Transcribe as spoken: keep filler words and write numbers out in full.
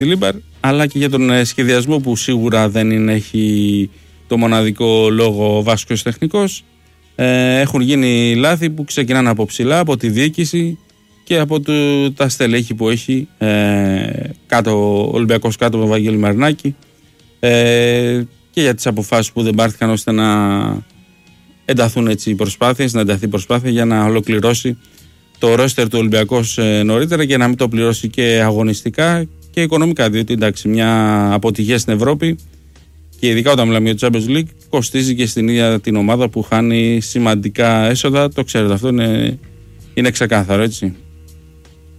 τη Λίμπαρ, αλλά και για τον σχεδιασμό που σίγουρα δεν είναι, έχει το μοναδικό λόγο ο Βάσκος τεχνικός. Ε, έχουν γίνει λάθη που ξεκινάνε από ψηλά, από τη διοίκηση και από το, τα στελέχη που έχει ε, κάτω, ο Ολυμπιακός κάτω από τον Βαγγέλη Μαρινάκη, ε, και για τις αποφάσεις που δεν πάρθηκαν ώστε να ενταθούν έτσι οι προσπάθειες, να ενταθεί η προσπάθεια για να ολοκληρώσει το ρόστερ του Ολυμπιακός ε, νωρίτερα και να μην το πληρώσει και αγωνιστικά και οικονομικά, διότι εντάξει, μια αποτυχία στην Ευρώπη και ειδικά όταν μιλάμε για το Champions League κοστίζει και στην ίδια την ομάδα που χάνει σημαντικά έσοδα. Το ξέρετε, αυτό είναι, είναι ξεκάθαρο, έτσι.